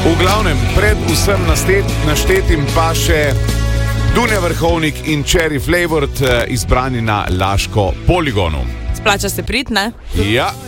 V glavnem, pred vsem naštetim pa še Dunja Vrhovnik in Cherry Flavored, izbrani na Laško poligonu. Splača se priti, ne? Ja.